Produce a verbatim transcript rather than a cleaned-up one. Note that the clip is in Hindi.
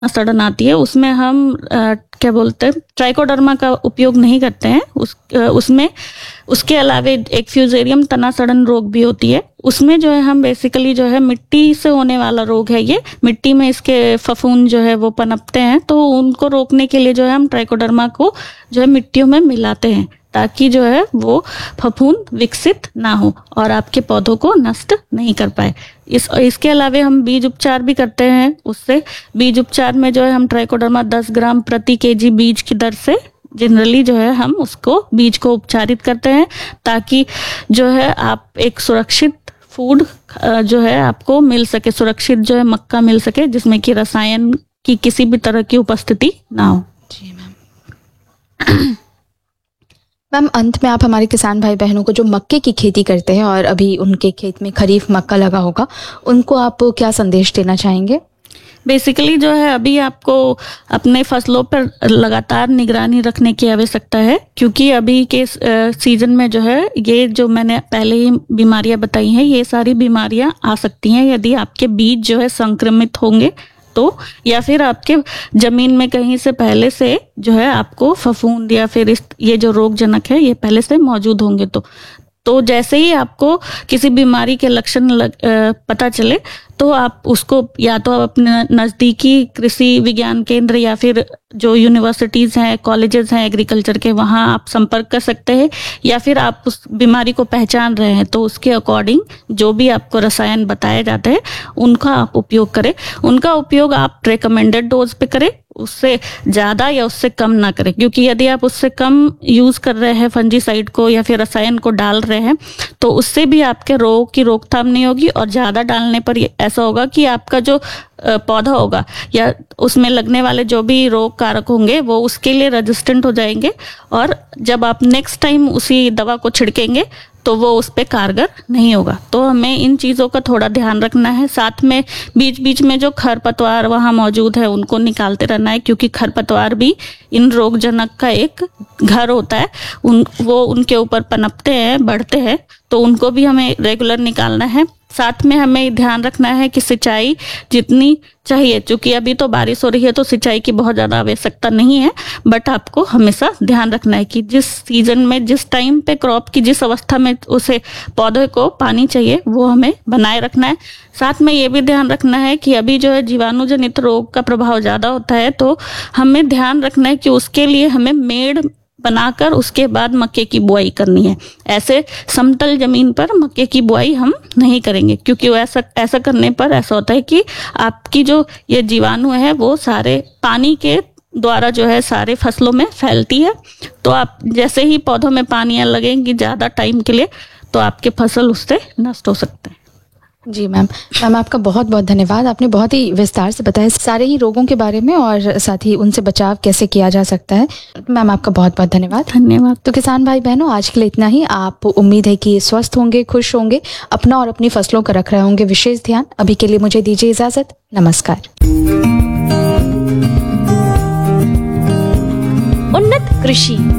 सड़न आती है, उसमें हम आ, क्या बोलते हैं ट्राइकोडर्मा का उपयोग नहीं करते हैं। उस उसमें उसके अलावे एक फ्यूजेरियम तना सड़न रोग भी होती है, उसमें जो है हम बेसिकली जो है मिट्टी से होने वाला रोग है, ये मिट्टी में इसके फफूंद जो है वो पनपते हैं, तो उनको रोकने के लिए जो है हम ट्राइकोडर्मा को जो है मिट्टियों में मिलाते हैं ताकि जो है वो फफूंद विकसित ना हो और आपके पौधों को नष्ट नहीं कर पाए। इस इसके अलावे हम बीज उपचार भी करते हैं। उससे बीज उपचार में जो है हम ट्राइकोडर्मा दस ग्राम प्रति केजी बीज की दर से जनरली जो है हम उसको बीज को उपचारित करते हैं ताकि जो है आप एक सुरक्षित फूड जो है आपको मिल सके, सुरक्षित जो है मक्का मिल सके जिसमें कि रसायन की किसी भी तरह की उपस्थिति ना हो। जी मैम। मैम अंत में आप हमारे किसान भाई बहनों को जो मक्के की खेती करते हैं और अभी उनके खेत में खरीफ मक्का लगा होगा, उनको आप क्या संदेश देना चाहेंगे? बेसिकली जो है अभी आपको अपने फसलों पर लगातार निगरानी रखने की आवश्यकता है, क्योंकि अभी के सीजन में जो है ये जो मैंने पहले ही बीमारियां बताई हैं, ये सारी बीमारियां आ सकती हैं यदि आपके बीज जो है संक्रमित होंगे तो, या फिर आपके जमीन में कहीं से पहले से जो है आपको फफूंद या फिर इस ये जो रोग जनक है ये पहले से मौजूद होंगे। तो तो जैसे ही आपको किसी बीमारी के लक्षण लग, आ, पता चले तो आप उसको या तो आप अपने नज़दीकी कृषि विज्ञान केंद्र या फिर जो यूनिवर्सिटीज़ हैं, कॉलेजेस हैं एग्रीकल्चर के, वहाँ आप संपर्क कर सकते हैं, या फिर आप उस बीमारी को पहचान रहे हैं तो उसके अकॉर्डिंग जो भी आपको रसायन बताए जाते हैं उनका आप उपयोग करें। उनका उपयोग आप रिकमेंडेड डोज पे करें, उससे ज़्यादा या उससे कम ना करें, क्योंकि यदि आप उससे कम यूज़ कर रहे हैं फंजीसाइड को या फिर रसायन को डाल रहे हैं तो उससे भी आपके रोग की रोकथाम नहीं होगी, और ज़्यादा डालने पर ऐसा होगा कि आपका जो पौधा होगा या उसमें लगने वाले जो भी रोग कारक होंगे वो उसके लिए रेजिस्टेंट हो जाएंगे, और जब आप नेक्स्ट टाइम उसी दवा को छिड़केंगे तो वो उस पर कारगर नहीं होगा। तो हमें इन चीज़ों का थोड़ा ध्यान रखना है। साथ में बीच बीच में जो खरपतवार वहाँ मौजूद है उनको निकालते रहना है, क्योंकि खरपतवार भी इन रोगजनक का एक घर होता है, उन वो उनके ऊपर पनपते हैं, बढ़ते हैं, तो उनको भी हमें रेगुलर निकालना है। साथ में हमें ध्यान रखना है कि सिंचाई जितनी चाहिए, क्योंकि अभी तो बारिश हो रही है तो सिंचाई की बहुत ज़्यादा आवश्यकता नहीं है, बट आपको हमेशा ध्यान रखना है कि जिस सीजन में जिस टाइम पे क्रॉप की जिस अवस्था में उसे पौधे को पानी चाहिए वो हमें बनाए रखना है। साथ में ये भी ध्यान रखना है कि अभी जो है जीवाणु जनित रोग का प्रभाव ज़्यादा होता है, तो हमें ध्यान रखना है कि उसके लिए हमें मेड़ बनाकर उसके बाद मक्के की बुआई करनी है। ऐसे समतल जमीन पर मक्के की बुआई हम नहीं करेंगे, क्योंकि ऐसा ऐसा करने पर ऐसा होता है कि आपकी जो ये जीवाणु है वो सारे पानी के द्वारा जो है सारे फसलों में फैलती है, तो आप जैसे ही पौधों में पानियाँ लगेंगी ज़्यादा टाइम के लिए तो आपके फसल उससे नष्ट हो सकते हैं। जी मैम, मैम आपका बहुत बहुत धन्यवाद। आपने बहुत ही विस्तार से बताया सारे ही रोगों के बारे में और साथ ही उनसे बचाव कैसे किया जा सकता है। मैम आपका बहुत बहुत धन्यवाद। धन्यवाद। तो किसान भाई बहनों, आज के लिए इतना ही। आप उम्मीद है कि स्वस्थ होंगे, खुश होंगे, अपना और अपनी फसलों का रख रहे होंगे विशेष ध्यान। अभी के लिए मुझे दीजिए इजाजत। नमस्कार। उन्नत कृषि